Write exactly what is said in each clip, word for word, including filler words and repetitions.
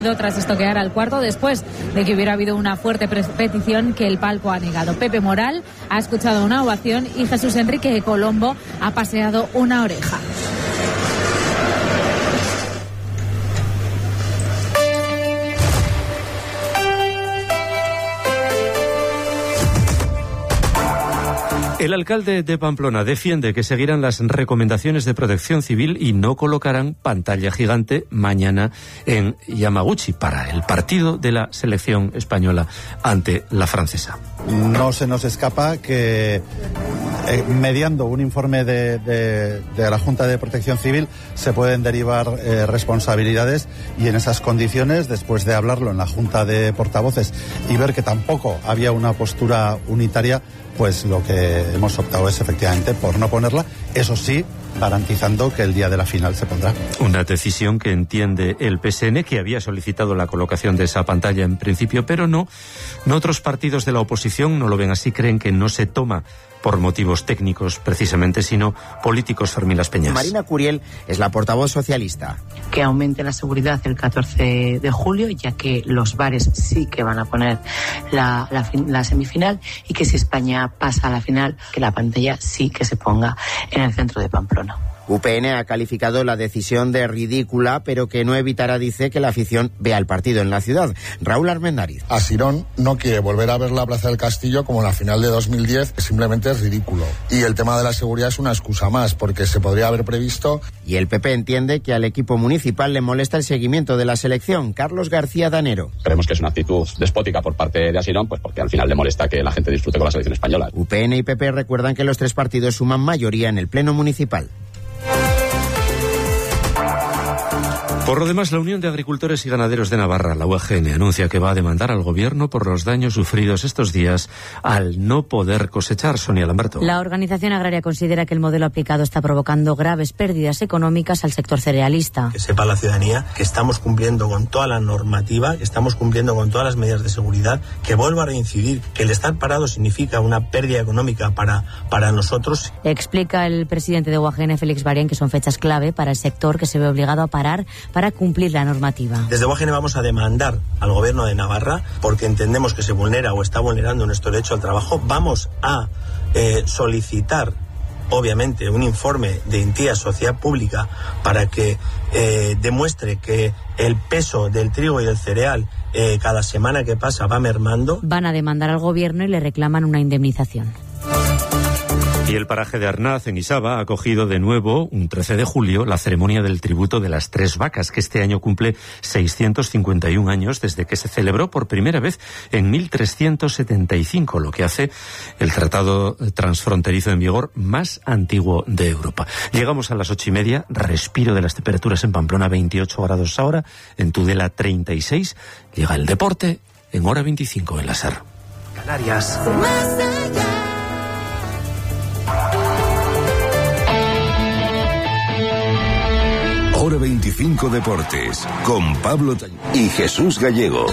Tras estoquear al cuarto después de que hubiera habido una fuerte petición que el palco ha negado. Pepe Moral ha escuchado una ovación y Jesús Enrique Colombo ha paseado una oreja. El alcalde de Pamplona defiende que seguirán las recomendaciones de Protección Civil y no colocarán pantalla gigante mañana en Yamaguchi para el partido de la selección española ante la francesa. No se nos escapa que eh, mediando un informe de, de, de la Junta de Protección Civil se pueden derivar eh, responsabilidades, y en esas condiciones, después de hablarlo en la Junta de Portavoces y ver que tampoco había una postura unitaria, pues lo que hemos optado es efectivamente por no ponerla, eso sí, garantizando que el día de la final se pondrá. Una decisión que entiende el P S N, que había solicitado la colocación de esa pantalla en principio, pero no, no otros partidos de la oposición no lo ven así, creen que no se toma por motivos técnicos precisamente, sino políticos. Fermín Las Peñas. Marina Curiel es la portavoz socialista. Que aumente la seguridad el catorce de julio, ya que los bares sí que van a poner la, la, la semifinal, y que si España pasa a la final, que la pantalla sí que se ponga en el centro de Pamplona. U P N ha calificado la decisión de ridícula, pero que no evitará, dice, que la afición vea el partido en la ciudad. Raúl Armendáriz. Asirón no quiere volver a ver la Plaza del Castillo como en la final de dos mil diez, simplemente es ridículo. Y el tema de la seguridad es una excusa más, porque se podría haber previsto. Y el P P entiende que al equipo municipal le molesta el seguimiento de la selección. Carlos García Danero. Creemos que es una actitud despótica por parte de Asirón, pues porque al final le molesta que la gente disfrute con la selección española. U P N y P P recuerdan que los tres partidos suman mayoría en el pleno municipal. Por lo demás, la Unión de Agricultores y Ganaderos de Navarra, la U A G N, anuncia que va a demandar al Gobierno por los daños sufridos estos días al no poder cosechar. Sonia Lamberto. La organización agraria considera que el modelo aplicado está provocando graves pérdidas económicas al sector cerealista. Que sepa la ciudadanía que estamos cumpliendo con toda la normativa, que estamos cumpliendo con todas las medidas de seguridad, que vuelvo a reincidir que el estar parado significa una pérdida económica para, para nosotros. Explica el presidente de U A G N, Félix Barién, que son fechas clave para el sector, que se ve obligado a parar para cumplir la normativa. Desde U A G N vamos a demandar al Gobierno de Navarra porque entendemos que se vulnera o está vulnerando nuestro derecho al trabajo. Vamos a eh, solicitar, obviamente, un informe de entidad sociedad pública para que eh, demuestre que el peso del trigo y del cereal eh, cada semana que pasa va mermando. Van a demandar al Gobierno y le reclaman una indemnización. Y el paraje de Arnaz, en Isaba, ha acogido de nuevo, un trece de julio, la ceremonia del tributo de las tres vacas, que este año cumple seiscientos cincuenta y un años desde que se celebró por primera vez en mil trescientos setenta y cinco, lo que hace el tratado transfronterizo en vigor más antiguo de Europa. Llegamos a las ocho y media, respiro de las temperaturas en Pamplona, veintiocho grados ahora, en Tudela treinta y seis, llega el deporte en hora veinticinco en la SER. Canarias. Hora veinticinco Deportes, con Pablo y Jesús Gallego.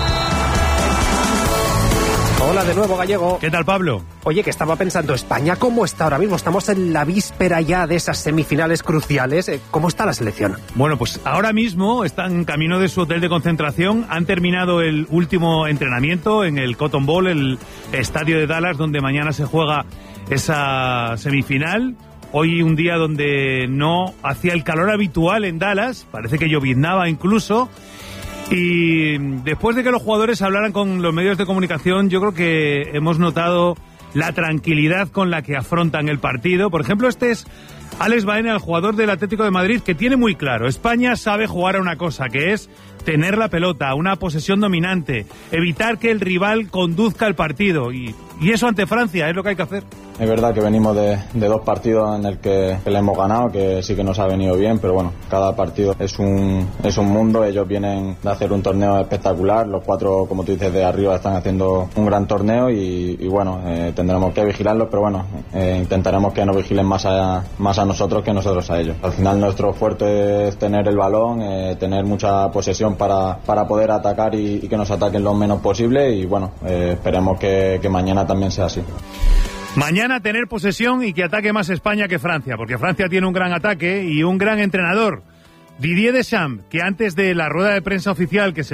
Hola de nuevo, Gallego. ¿Qué tal, Pablo? Oye, que estaba pensando, ¿España cómo está ahora mismo? Estamos en la víspera ya de esas semifinales cruciales. ¿Cómo está la selección? Bueno, pues ahora mismo están en camino de su hotel de concentración. Han terminado el último entrenamiento en el Cotton Bowl, el estadio de Dallas, donde mañana se juega esa semifinal. Hoy un día donde no hacía el calor habitual en Dallas, parece que lloviznaba incluso. Y después de que los jugadores hablaran con los medios de comunicación, yo creo que hemos notado la tranquilidad con la que afrontan el partido. Por ejemplo, este es Alex Baena, el jugador del Atlético de Madrid, que tiene muy claro, España sabe jugar a una cosa, que es tener la pelota, una posesión dominante, evitar que el rival conduzca el partido, y, y eso ante Francia es lo que hay que hacer. Es verdad que venimos de, de dos partidos en el que, que le hemos ganado, que sí que nos ha venido bien, pero bueno, cada partido es un es un mundo. Ellos vienen de hacer un torneo espectacular, los cuatro, como tú dices, de arriba están haciendo un gran torneo y, y bueno, eh, tendremos que vigilarlos, pero bueno, eh, intentaremos que nos vigilen más a, más a nosotros que nosotros a ellos. Al final nuestro fuerte es tener el balón, eh, tener mucha posesión para, para poder atacar y, y que nos ataquen lo menos posible, y bueno, eh, esperemos que, que mañana también sea así. Mañana tener posesión y que ataque más España que Francia, porque Francia tiene un gran ataque y un gran entrenador. Didier Deschamps, que antes de la rueda de prensa oficial que se